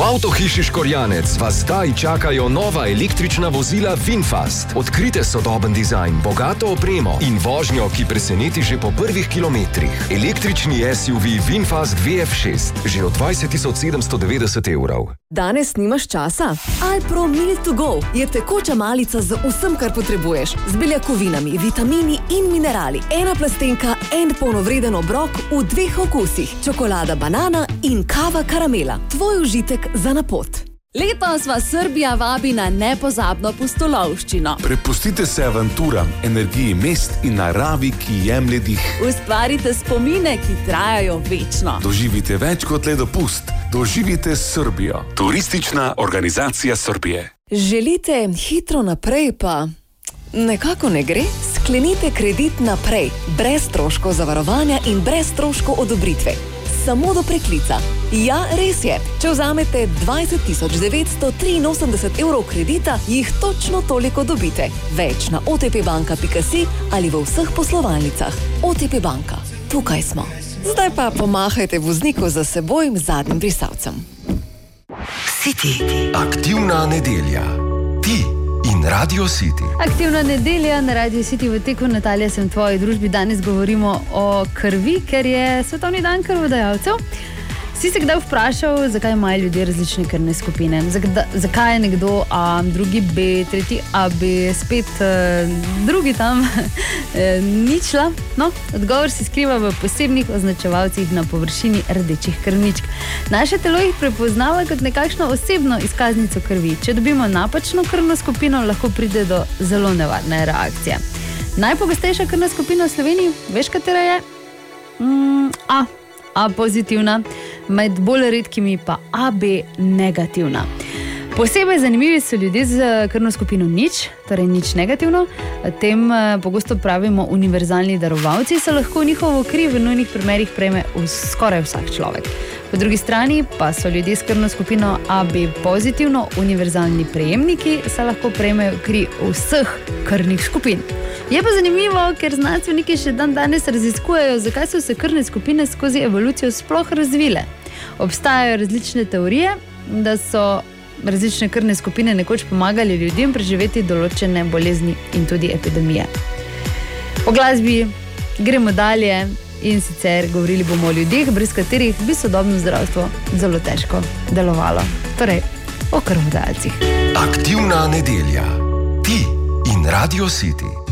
Avtohiši Škorjanec vas zdaj čakajo nova električna vozila VinFast. Odkrite sodoben dizajn, bogato opremo in vožnjo, ki preseneti že po prvih kilometrih. Električni SUV VinFast VF6, že od 20.790 €. Danes nimaš časa? Alpro Meal to Go je tekoča malica z vsem, kar potrebuješ. Z beljakovinami, vitamini in minerali. Ena plastenka, en polnovreden obrok v 2 okusih. Čokolada banana in kava karamela. Tvoj užitek za na pot. Letos vas Srbija vabi na nepozabno pustolovščino. Prepustite se avanturam, energiji mest in naravi, ki jemlje dih. Ustvarite spomine, ki trajajo večno. Doživite več kot le dopust. Doživite Srbijo. Turistična organizacija Srbije. Želite hitro naprej, pa nekako ne gre? Sklenite kredit naprej, brez stroškov zavarovanja in brez stroškov odobritve. Samo do preklica. Ja, res je. Če vzamete 20.983 € kredita, jih točno toliko dobite. Več na otpbanka.si ali v vseh poslovalnicah. OTP banka. Tukaj smo. Zdaj pa pomahajte vozniku za seboj zadnjim brisalcem. City. Aktivna nedelja. Ti in Radio City. Aktivna nedelja na Radio City v teku. Natalija, sem v tvoji družbi. Danes govorimo o krvi, ker je svetovni dan krvodajalcev. Si se kdaj vprašal, zakaj imajo ljudje različne krvne skupine? Zakaj je nekdo A, drugi B, tretji AB, spet drugi tam ničla? No, odgovor se skriva v posebnih označevalcih na površini rdečih krvničk. Naše telo jih prepoznava kot nekakšno osebno izkaznico krvi. Če dobimo napačno krvno skupino, lahko pride do zelo nevarne reakcije. Najpogostejša krvna skupina v Sloveniji, veš, katera je? A pozitivna, med bolj redkimi pa AB negativna. Posebej zanimivi so ljudje z krvno skupino nič, torej nič negativno. Tem pogosto pravimo univerzalni darovalci, se lahko njihovo kri v nujnih primerih prejme skoraj vsak človek. Po drugi strani pa so ljudje s krvno skupino AB pozitivno univerzalni prejemniki, se lahko prejmejo kri vseh krvnih skupin. Je pa zanimivo, ker znanstveniki še dan danes raziskujejo, zakaj so se krvne skupine skozi evolucijo sploh razvile. Obstajajo različne teorije, da so različne krvne skupine nekoč pomagali ljudem preživeti določene bolezni in tudi epidemije. Po glasbi gremo dalje in sicer govorili bomo o ljudeh, brez katerih bi sodobno zdravstvo zelo težko delovalo. Torej, o krvodajalcih. Aktivna nedelja. Ti in Radio City.